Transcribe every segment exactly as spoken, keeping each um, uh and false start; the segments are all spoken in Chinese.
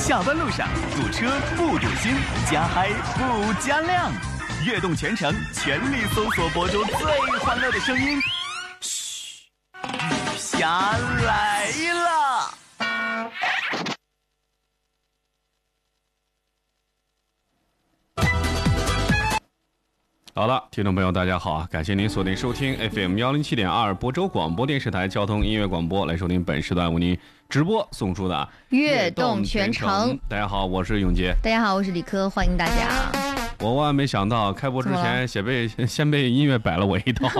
下班路上堵车不堵心，加嗨不加量，悦动全程全力搜索播出最欢乐的声音。嘘，雨霞来了。 好了，听众朋友大家好啊，感谢您锁定收听 F M 幺零七点二播州广播电视台交通音乐广播，来收听本时段为您直播送出的悦动全程。 大家好，我是永杰。 大家好，我是李科，欢迎大家。 我万万没想到，开播之前先被先被音乐摆了我一刀。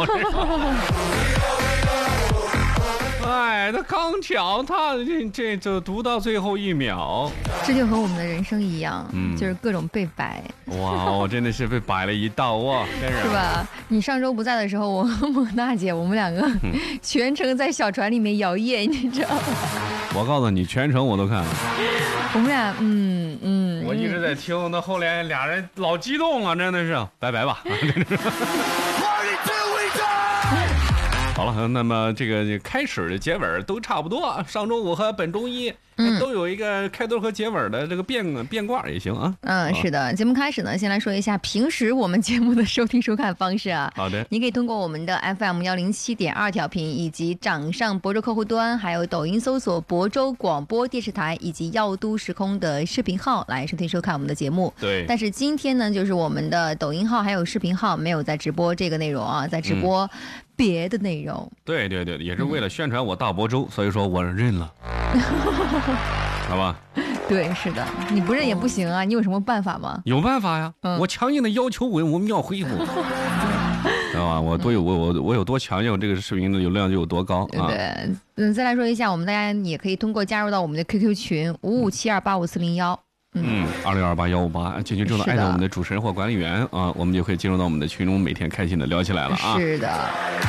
哎，他刚巧，他这这就读到最后一秒， 这就和我们的人生一样， 嗯， 就是各种被摆。 哇，我真的是被摆了一道哇，真是。 是吧？你上周不在的时候，我和蒙娜姐，我们两个全程在小船里面摇曳，你知道吗？ 我告诉你，全程我都看了。 我们俩，嗯嗯， 我一直在听，那后来俩人老激动啊，真的是，拜拜吧。好了，那么这个开始的结尾都差不多。上周五和本周一、嗯、都有一个开头和结尾的这个变变卦也行啊。 嗯，是的。节目开始呢，先来说一下平时我们节目的收听收看方式啊。 好的， 你可以通过我们的 F M 幺零七点二调频，以及掌上亳州客户端，还有抖音搜索亳州广播电视台以及耀都时空的视频号来收听收看我们的节目。 对。 但是今天呢，就是我们的抖音号还有视频号没有在直播这个内容啊，在直播。嗯别的内容， 对对对，也是为了宣传我大亳州、嗯、所以说我认了。好吧， 对，是的，你不认也不行啊，你有什么办法吗？ 有办法呀、嗯、我强硬的要求我我们要恢复。知道吧？我多有我我我有多强硬，这个视频的流量就有多高啊！ 对，嗯，再来说一下，我们大家也可以通过加入到我们的 Q Q 群五五七二八五四零幺。 嗯，二六二八幺五八，进群之后艾特我们的主持人或管理员啊，我们就可以进入到我们的群中，每天开心的聊起来了啊。 是的。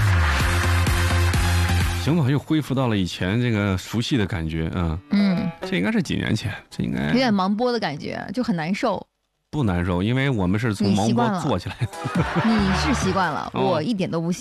行吧，又恢复到了以前这个熟悉的感觉啊。嗯，这应该是几年前，这应该有点盲播的感觉，就很难受。 不难受，因为我们是从盲播做起来的。 你是习惯了，我一点都不习